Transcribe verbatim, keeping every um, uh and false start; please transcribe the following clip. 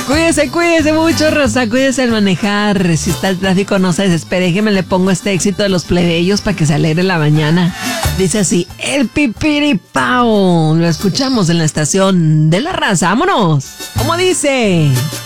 Cuídese, cuídese mucho, Rosa. Cuídese al manejar. Si está el tráfico, no se desespere. Déjeme le pongo este éxito de los plebeyos para que se alegre la mañana. Dice así, el pipiripao. Lo escuchamos en la estación de La Raza. ¡Vámonos! ¿Cómo dice?